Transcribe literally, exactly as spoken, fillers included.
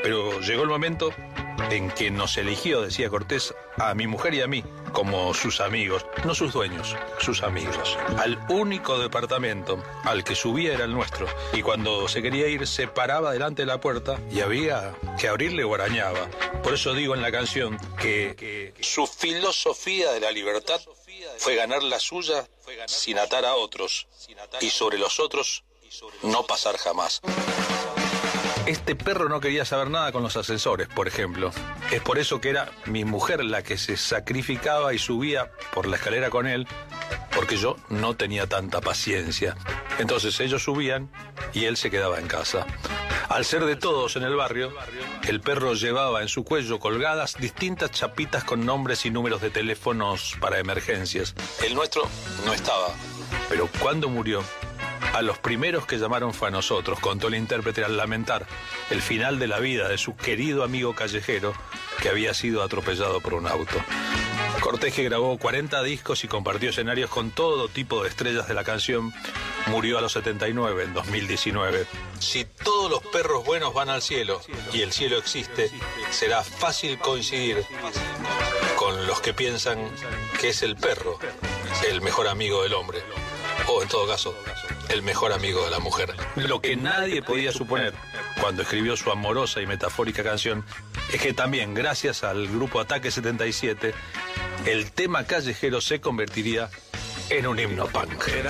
Pero llegó el momento en que nos eligió, decía Cortés, a mi mujer y a mí, como sus amigos, no sus dueños, sus amigos. Al único departamento al que subía era el nuestro, y cuando se quería ir se paraba delante de la puerta y había que abrirle o arañaba. Por eso digo en la canción que, que su filosofía de la libertad fue ganar la suya sin atar a otros, y sobre los otros no pasar jamás. Este perro no quería saber nada con los ascensores, por ejemplo. Es por eso que era mi mujer la que se sacrificaba y subía por la escalera con él, porque yo no tenía tanta paciencia. Entonces ellos subían y él se quedaba en casa. Al ser de todos en el barrio, el perro llevaba en su cuello colgadas distintas chapitas con nombres y números de teléfonos para emergencias. El nuestro no estaba, pero cuando murió, a los primeros que llamaron fue a nosotros, contó el intérprete al lamentar el final de la vida de su querido amigo callejero que había sido atropellado por un auto. Cortés, que grabó cuarenta discos y compartió escenarios con todo tipo de estrellas de la canción, murió a los setenta y nueve en dos mil diecinueve. Si todos los perros buenos van al cielo y el cielo existe, será fácil coincidir con los que piensan que es el perro el mejor amigo del hombre, o en todo caso, el mejor amigo de la mujer. Lo que nadie podía suponer cuando escribió su amorosa y metafórica canción es que también, gracias al grupo Ataque setenta y siete, el tema callejero se convertiría en un himno punk.